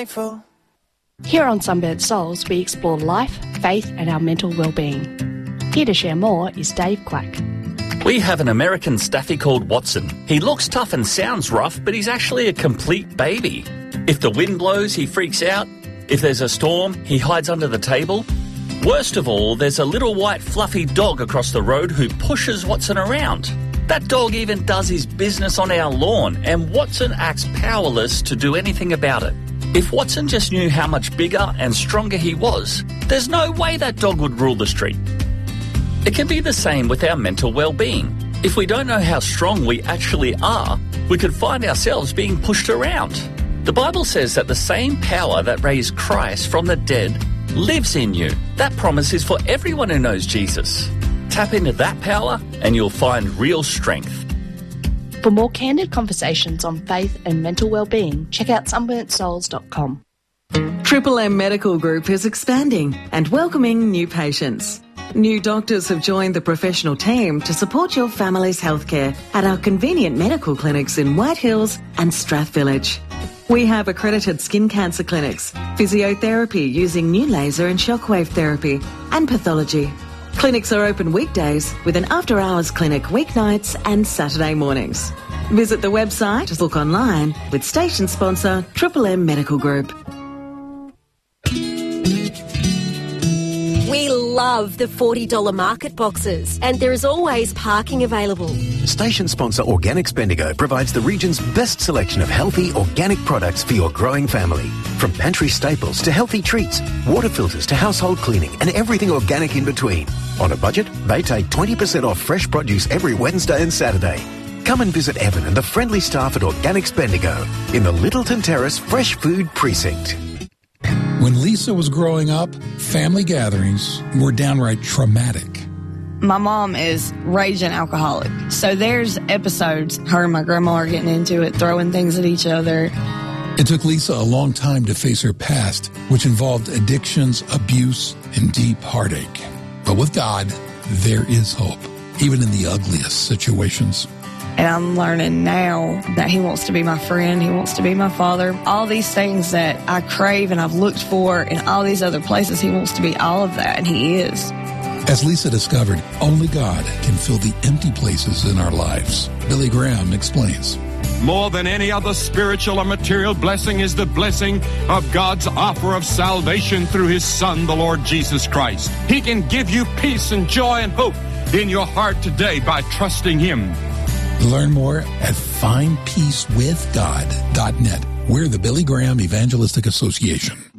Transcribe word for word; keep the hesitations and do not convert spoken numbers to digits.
thankful. Here on Sunburnt Souls, we explore life, faith and our mental well-being. Here to share more is Dave Quack. We have an American staffy called Watson. He looks tough and sounds rough, but he's actually a complete baby. If the wind blows, he freaks out. If there's a storm, he hides under the table. Worst of all, there's a little white fluffy dog across the road who pushes Watson around. That dog even does his business on our lawn, and Watson acts powerless to do anything about it. If Watson just knew how much bigger and stronger he was, there's no way that dog would rule the street. It can be the same with our mental well-being. If we don't know how strong we actually are, we could find ourselves being pushed around. The Bible says that the same power that raised Christ from the dead lives in you. That promise is for everyone who knows Jesus. Tap into that power and you'll find real strength. For more candid conversations on faith and mental well-being, check out sunburnt souls dot com. Triple M Medical Group is expanding and welcoming new patients. New doctors have joined the professional team to support your family's healthcare at our convenient medical clinics in White Hills and Strathvillage. We have accredited skin cancer clinics, physiotherapy using new laser and shockwave therapy, and pathology. Clinics are open weekdays with an after-hours clinic weeknights and Saturday mornings. Visit the website or book online with station sponsor Triple M Medical Group. We love the forty dollars market boxes, and there is always parking available. Station sponsor Organics Bendigo provides the region's best selection of healthy organic products for your growing family. From pantry staples to healthy treats, water filters to household cleaning, and everything organic in between. On a budget, they take twenty percent off fresh produce every Wednesday and Saturday. Come and visit Evan and the friendly staff at Organics Bendigo in the Littleton Terrace Fresh Food Precinct. When Lisa was growing up, family gatherings were downright traumatic. My mom is raging alcoholic. So there's episodes, her and my grandma are getting into it, throwing things at each other. It took Lisa a long time to face her past, which involved addictions, abuse, and deep heartache. But with God, there is hope, even in the ugliest situations. And I'm learning now that he wants to be my friend. He wants to be my father. All these things that I crave and I've looked for in all these other places, he wants to be all of that, and he is. As Lisa discovered, only God can fill the empty places in our lives. Billy Graham explains. More than any other spiritual or material blessing is the blessing of God's offer of salvation through his Son, the Lord Jesus Christ. He can give you peace and joy and hope in your heart today by trusting him. Learn more at find peace with god dot net. We're the Billy Graham Evangelistic Association.